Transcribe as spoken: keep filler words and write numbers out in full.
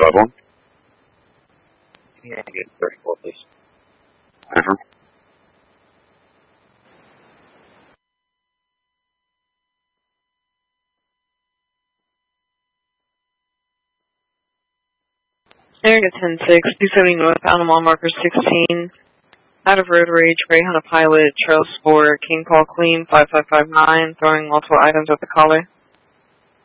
five one. Yeah, get thirty-four, please. Uh-huh. Area ten six, two seventy North, Animal Marker sixteen. Out of road rage, Greyhound Pilot, Trail Sport, King Paul Clean, five five five nine, throwing multiple items at the caller.